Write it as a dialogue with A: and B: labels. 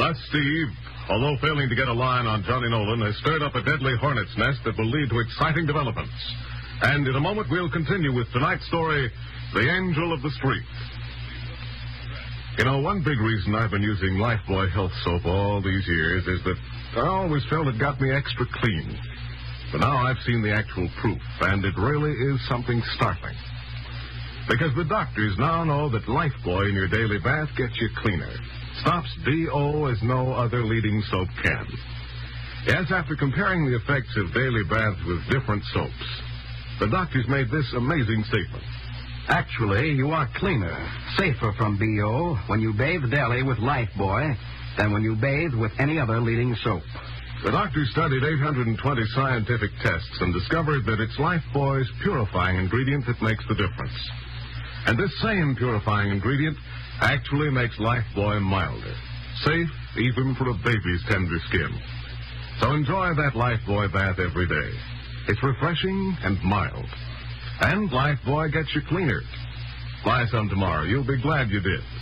A: Thus, Steve, although failing to get a line on Johnny Nolan, has stirred up a deadly hornet's nest that will lead to exciting developments. And in a moment, we'll continue with tonight's story, The Angel of the Street. You know, one big reason I've been using Lifebuoy Health Soap all these years is that I always felt it got me extra clean. But now I've seen the actual proof, and it really is something startling. Because the doctors now know that Lifebuoy in your daily bath gets you cleaner. Stops BO as no other leading soap can. Yes, after comparing the effects of daily baths with different soaps, the doctors made this amazing statement.
B: Actually, you are cleaner, safer from BO when you bathe daily with Lifebuoy than when you bathe with any other leading soap.
A: The doctors studied 820 scientific tests and discovered that it's Lifebuoy's purifying ingredient that makes the difference. And this same purifying ingredient actually makes Lifebuoy milder, safe even for a baby's tender skin. So enjoy that Lifebuoy bath every day. It's refreshing and mild. And Lifebuoy gets you cleaner. Buy some tomorrow. You'll be glad you did.